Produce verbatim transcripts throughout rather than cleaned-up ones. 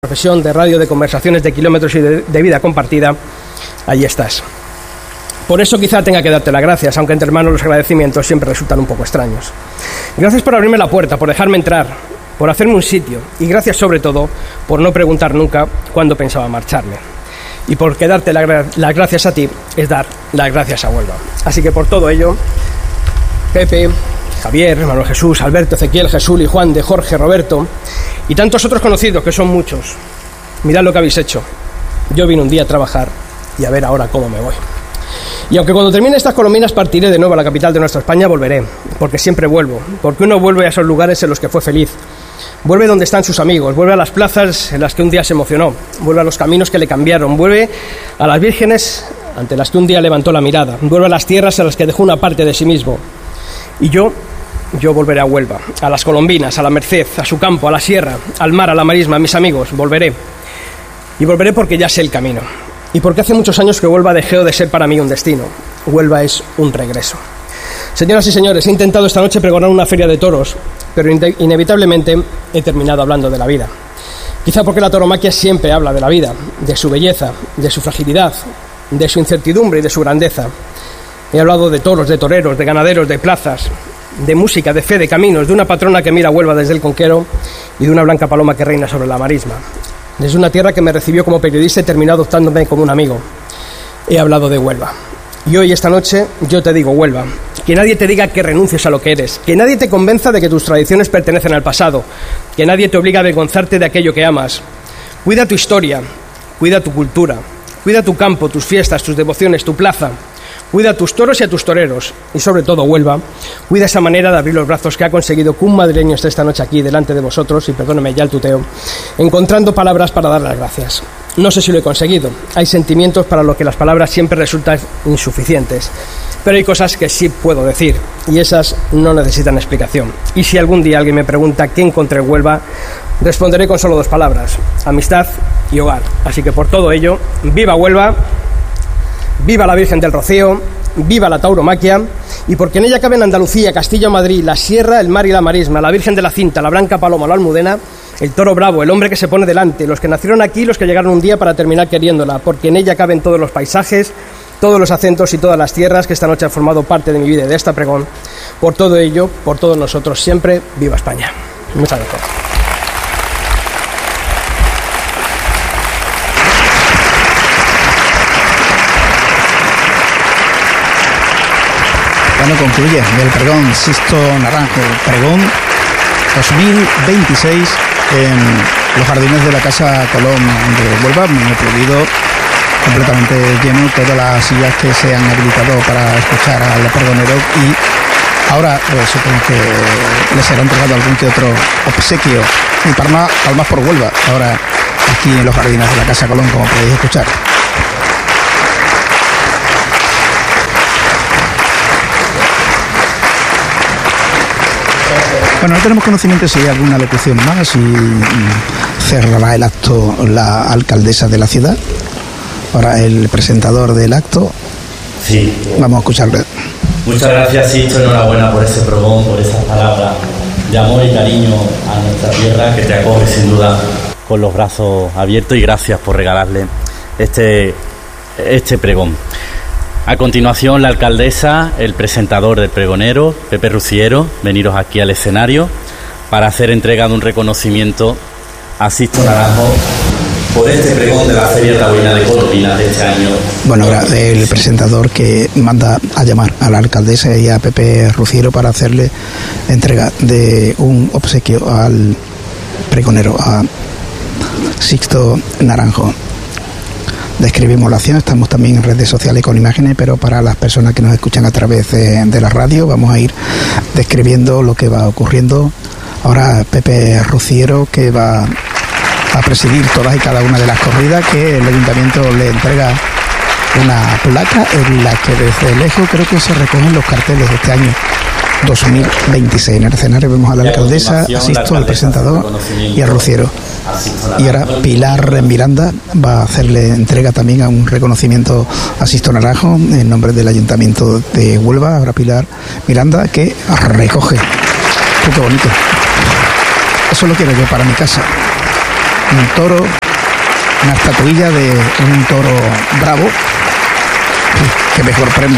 Profesión de radio, de conversaciones, de kilómetros y de, de vida compartida, allí estás. Por eso quizá tenga que darte las gracias, aunque entre hermanos los agradecimientos siempre resultan un poco extraños. Gracias por abrirme la puerta, por dejarme entrar, por hacerme un sitio, y gracias sobre todo por no preguntar nunca cuándo pensaba marcharme. Y porque darte la, las gracias a ti es dar las gracias a Huelva. Así que por todo ello, Pepe, Javier, Manuel Jesús, Alberto, Ezequiel, Jesús y Juan, de Jorge, Roberto y tantos otros conocidos, que son muchos. Mirad lo que habéis hecho. Yo vine un día a trabajar y a ver ahora cómo me voy. Y aunque cuando termine estas colombinas partiré de nuevo a la capital de nuestra España, volveré, porque siempre vuelvo, porque uno vuelve a esos lugares en los que fue feliz. Vuelve donde están sus amigos, vuelve a las plazas en las que un día se emocionó, vuelve a los caminos que le cambiaron, vuelve a las vírgenes ante las que un día levantó la mirada, vuelve a las tierras en las que dejó una parte de sí mismo. Y yo, yo volveré a Huelva, a las Colombinas, a la Merced, a su campo, a la sierra, al mar, a la marisma, a mis amigos, volveré. Y volveré porque ya sé el camino. Y porque hace muchos años que Huelva dejó de ser para mí un destino. Huelva es un regreso. Señoras y señores, he intentado esta noche pregonar una feria de toros, pero ine- inevitablemente he terminado hablando de la vida. Quizá porque la tauromaquia siempre habla de la vida, de su belleza, de su fragilidad, de su incertidumbre y de su grandeza. He hablado de toros, de toreros, de ganaderos, de plazas, de música, de fe, de caminos, de una patrona que mira a Huelva desde el Conquero y de una blanca paloma que reina sobre la marisma. Desde una tierra que me recibió como periodista y terminó adoptándome como un amigo. He hablado de Huelva. Y hoy, esta noche, yo te digo Huelva. Que nadie te diga que renuncies a lo que eres. Que nadie te convenza de que tus tradiciones pertenecen al pasado. Que nadie te obliga a avergonzarte de aquello que amas. Cuida tu historia. Cuida tu cultura. Cuida tu campo, tus fiestas, tus devociones, tu plaza. Cuida a tus toros y a tus toreros. Y sobre todo, Huelva, cuida esa manera de abrir los brazos que ha conseguido que un madrileño esté esta noche aquí delante de vosotros, y perdóneme ya el tuteo, encontrando palabras para dar las gracias. No sé si lo he conseguido. Hay sentimientos para los que las palabras siempre resultan insuficientes. Pero hay cosas que sí puedo decir, y esas no necesitan explicación. Y si algún día alguien me pregunta qué encontré en Huelva, responderé con solo dos palabras: amistad y hogar. Así que por todo ello, ¡viva Huelva! ¡Viva la Virgen del Rocío! ¡Viva la tauromaquia! Y porque en ella caben Andalucía, Castilla, Madrid, la Sierra, el mar y la marisma, la Virgen de la Cinta, la Blanca Paloma, la Almudena, el toro bravo, el hombre que se pone delante, los que nacieron aquí, los que llegaron un día para terminar queriéndola, porque en ella caben todos los paisajes, todos los acentos y todas las tierras que esta noche han formado parte de mi vida y de esta pregón. Por todo ello, por todos nosotros, siempre, ¡viva España! Muchas gracias. Bueno, concluye el pregón Sixto Naranjo, pregón dos mil veintiséis en los jardines de la Casa Colón de Huelva, muy aplaudido, completamente lleno, todas las sillas que se han habilitado para escuchar al pregonero, y ahora pues, supongo que les será entregado algún que otro obsequio, y palmas, palmas por Huelva, ahora aquí en los jardines de la Casa Colón, como podéis escuchar. Bueno, no tenemos conocimiento si hay alguna locución más, y cerrará el acto la alcaldesa de la ciudad. Ahora el presentador del acto. Sí. Vamos a escucharle. Muchas gracias, Sixto, enhorabuena por ese pregón, por esas palabras de amor y cariño a nuestra tierra, que te acoge sin duda con los brazos abiertos, y gracias por regalarle este, este pregón. A continuación, la alcaldesa, el presentador del pregonero, Pepe Ruciero, veniros aquí al escenario para hacer entrega de un reconocimiento a Sixto Naranjo por este pregón de la Feria Taurina de Colombinas de este año. Bueno, ahora el presentador que manda a llamar a la alcaldesa y a Pepe Ruciero para hacerle entrega de un obsequio al pregonero, a Sixto Naranjo. Describimos la acción, estamos también en redes sociales con imágenes, pero para las personas que nos escuchan a través de, de la radio, vamos a ir describiendo lo que va ocurriendo. Ahora Pepe Ruciero, que va a presidir todas y cada una de las corridas, que el ayuntamiento le entrega una placa en la que desde lejos creo que se recogen los carteles de este año dos mil veintiséis. En el escenario vemos a la alcaldesa, a Sixto, al presentador y a Ruciero. Y ahora Pilar Miranda va a hacerle entrega también a un reconocimiento a Sixto Naranjo en nombre del Ayuntamiento de Huelva. Ahora Pilar Miranda, que recoge. Qué bonito. Eso lo quiero yo para mi casa. un toro, una estatuilla de un toro bravo. Qué mejor premio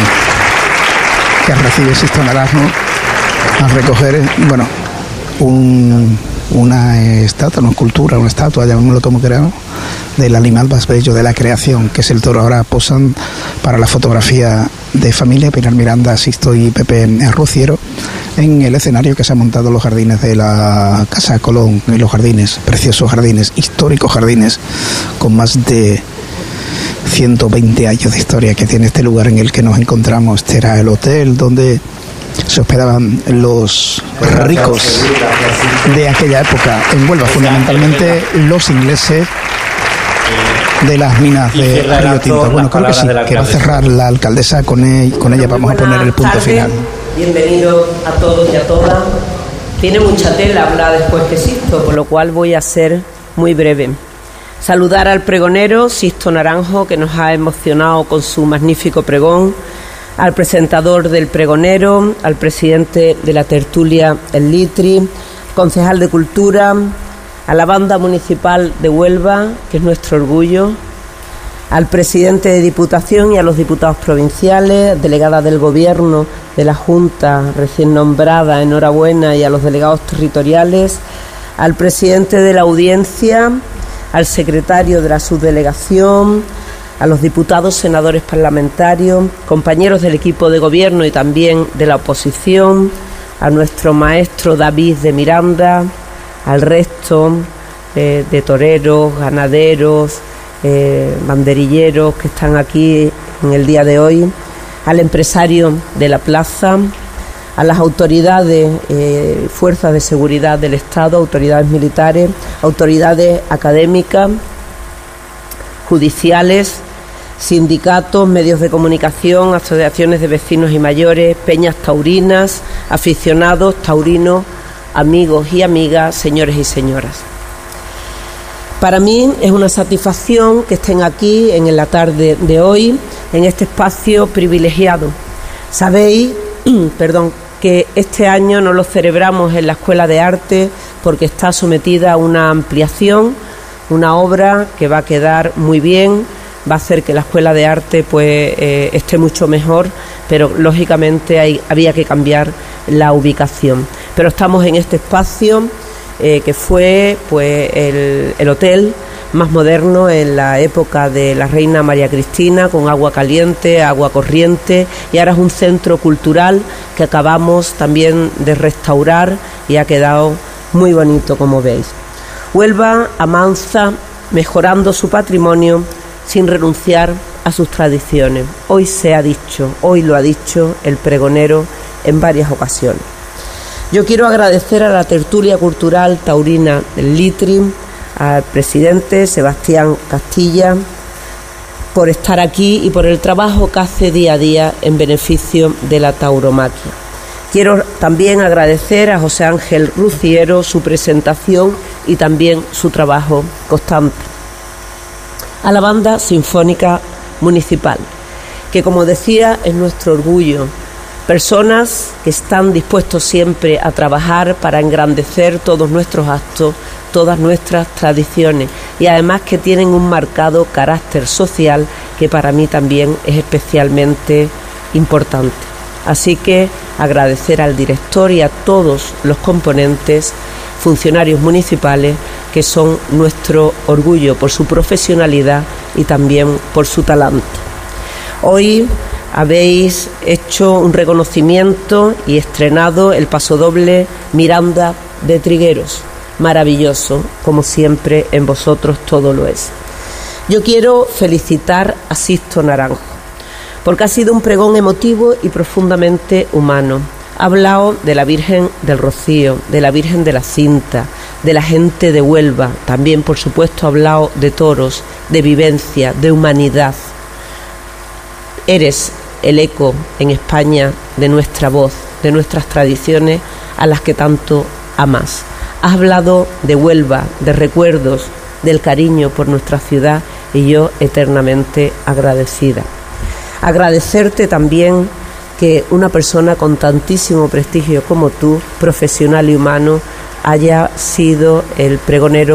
que recibe Sixto Naranjo al recoger, bueno, un, una estatua, una escultura, una estatua, llamémoslo como queramos, del animal más bello de la creación, que es el toro. Ahora posan para la fotografía de familia Pilar Miranda, Sixto y Pepe Ruciero en el escenario que se ha montado en los jardines de la Casa Colón, en los jardines, preciosos jardines, históricos jardines, con más de ciento veinte años de historia que tiene este lugar en el que nos encontramos. Este era el hotel donde se hospedaban los ricos de aquella época en Huelva, fundamentalmente los ingleses de las minas de Río Tinto. Bueno, creo que sí, que va a cerrar la alcaldesa, con, él, con ella vamos a poner el punto final. Bienvenidos a todos y a todas. Tiene mucha tela hablar después que Sixto, por lo cual voy a ser muy breve. Saludar al pregonero Sixto Naranjo, que nos ha emocionado con su magnífico pregón, al presentador del pregonero, al presidente de la tertulia El Litri, concejal de Cultura, a la banda municipal de Huelva, que es nuestro orgullo, al presidente de Diputación y a los diputados provinciales, delegada del Gobierno de la Junta recién nombrada, enhorabuena, y a los delegados territoriales, al presidente de la Audiencia, al secretario de la subdelegación, a los diputados, senadores parlamentarios, compañeros del equipo de gobierno y también de la oposición, a nuestro maestro David de Miranda, al resto eh, de toreros, ganaderos, eh, banderilleros que están aquí en el día de hoy, al empresario de la plaza, a las autoridades, eh, fuerzas de seguridad del Estado, autoridades militares, autoridades académicas, judiciales, sindicatos, medios de comunicación, asociaciones de vecinos y mayores, peñas taurinas, aficionados, taurinos, amigos y amigas, señores y señoras. Para mí es una satisfacción que estén aquí en la tarde de hoy, en este espacio privilegiado. Sabéis, perdón, que este año no lo celebramos en la Escuela de Arte porque está sometida a una ampliación, una obra que va a quedar muy bien, va a hacer que la Escuela de Arte pues eh, esté mucho mejor, pero lógicamente hay, había que cambiar la ubicación. Pero estamos en este espacio eh, que fue pues el, el hotel más moderno en la época de la reina María Cristina, con agua caliente, agua corriente, y ahora es un centro cultural que acabamos también de restaurar y ha quedado muy bonito, como veis. Huelva avanza mejorando su patrimonio sin renunciar a sus tradiciones. Hoy se ha dicho, hoy lo ha dicho el pregonero en varias ocasiones. Yo quiero agradecer a la tertulia cultural taurina del Litri, al presidente Sebastián Castilla, por estar aquí y por el trabajo que hace día a día en beneficio de la tauromaquia. Quiero también agradecer a José Ángel Ruciero su presentación y también su trabajo constante. A la banda sinfónica municipal, que como decía es nuestro orgullo, personas que están dispuestos siempre a trabajar para engrandecer todos nuestros actos, todas nuestras tradiciones, y además que tienen un marcado carácter social que para mí también es especialmente importante. Así que agradecer al director y a todos los componentes, funcionarios municipales, que son nuestro orgullo por su profesionalidad y también por su talento. Hoy habéis hecho un reconocimiento y estrenado el pasodoble Miranda de Trigueros. Maravilloso, como siempre en vosotros todo lo es. Yo quiero felicitar a Sixto Naranjo, porque ha sido un pregón emotivo y profundamente humano. Ha hablado de la Virgen del Rocío, de la Virgen de la Cinta, de la gente de Huelva, también por supuesto ha hablado de toros, de vivencia, de humanidad. Eres el eco en España de nuestra voz, de nuestras tradiciones a las que tanto amas. Has hablado de Huelva, de recuerdos, del cariño por nuestra ciudad, y yo eternamente agradecida. Agradecerte también que una persona con tantísimo prestigio como tú, profesional y humano, haya sido el pregonero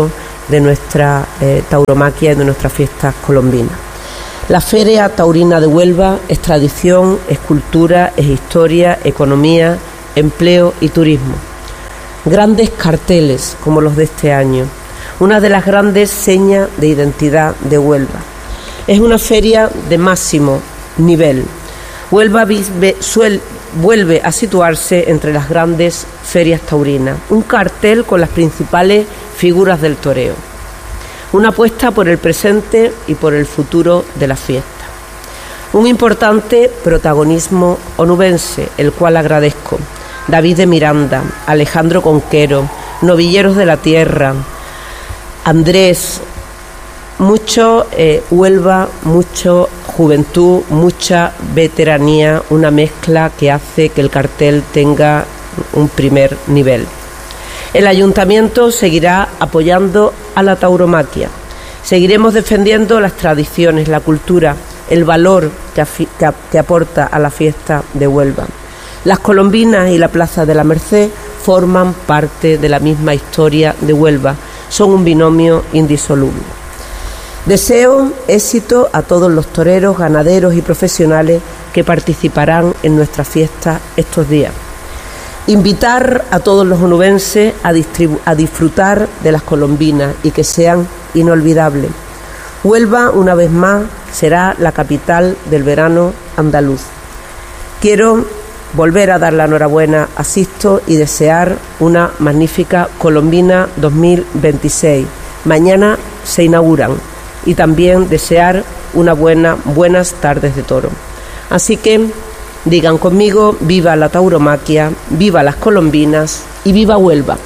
de nuestra eh, tauromaquia y de nuestras fiestas colombinas. La Feria Taurina de Huelva es tradición, es cultura, es historia, economía, empleo y turismo. Grandes carteles como los de este año, una de las grandes señas de identidad de Huelva. Es una feria de máximo nivel. Huelva vive, suel, vuelve a situarse entre las grandes ferias taurinas. Un cartel con las principales figuras del toreo. Una apuesta por el presente y por el futuro de la fiesta. Un importante protagonismo onubense, el cual agradezco. David de Miranda, Alejandro Conquero, Novilleros de la Tierra, Andrés, mucho eh, Huelva, mucho juventud, mucha veteranía, una mezcla que hace que el cartel tenga un primer nivel. El Ayuntamiento seguirá apoyando a la tauromaquia. Seguiremos defendiendo las tradiciones, la cultura, el valor que, que, que aporta a la fiesta de Huelva. Las colombinas y la Plaza de la Merced forman parte de la misma historia de Huelva. Son un binomio indisoluble. Deseo éxito a todos los toreros, ganaderos y profesionales que participarán en nuestra fiesta estos días. Invitar a todos los onubenses a, a disfrutar de las colombinas y que sean inolvidables. Huelva, una vez más, será la capital del verano andaluz. Quiero volver a dar la enhorabuena a Sixto y desear una magnífica Colombina dos mil veintiséis. Mañana se inauguran y también desear una buena, buenas tardes de toro. Así que digan conmigo, viva la tauromaquia, viva las colombinas y viva Huelva.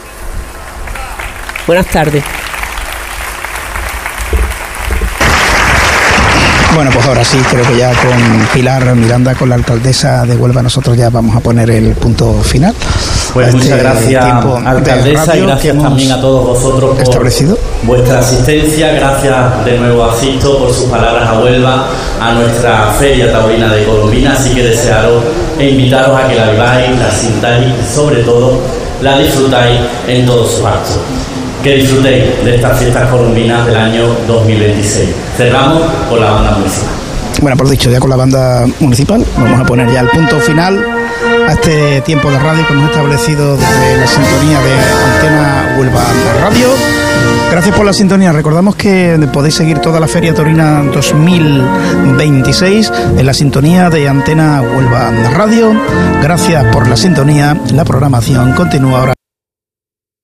Buenas tardes. Bueno, pues ahora sí, creo que ya con Pilar Miranda, con la alcaldesa de Huelva, nosotros ya vamos a poner el punto final. Pues este muchas gracias, alcaldesa, y gracias también a todos vosotros por establecido. vuestra asistencia. Gracias de nuevo a Sixto por sus palabras a Huelva, a nuestra Feria Taurina de Colombina. Así que desearos e invitaros a que la viváis, la sintáis y sobre todo la disfrutáis en todos sus actos. Que disfrutéis de estas fiestas colombinas del año dos mil veintiséis. Cerramos con la banda municipal. Bueno, por dicho, ya con la banda municipal vamos a poner ya el punto final a este tiempo de radio que hemos establecido desde la sintonía de Antena Huelva Radio. Gracias por la sintonía. Recordamos que podéis seguir toda la Feria Taurina dos mil veintiséis en la sintonía de Antena Huelva Radio. Gracias por la sintonía. La programación continúa ahora.